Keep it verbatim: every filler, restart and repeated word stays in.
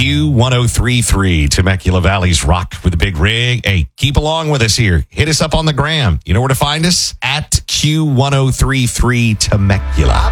Q ten thirty-three, Temecula Valley's Rock with a Big Rig. Hey, keep along with us here. Hit us up on the gram. You know where to find us? At Q ten thirty-three Temecula.